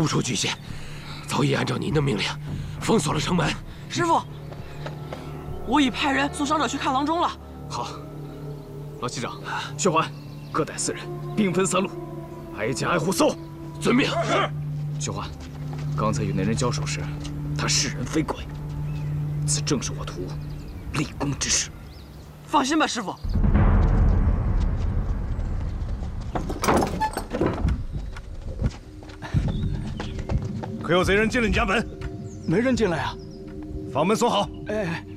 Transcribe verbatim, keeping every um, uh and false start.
无处局限，早已按照您的命令封锁了城门。 师傅，我已派人送伤者去看郎中了。 好，老七长，薛环，各带四人，兵分三路，挨家挨户搜。 遵命。 是。薛环，刚才与那人交手时，他是人非鬼，此正是我徒立功之时。 放心吧，师傅。 可有贼人进了你家门？ 没人进来啊。 房门锁好。 哎。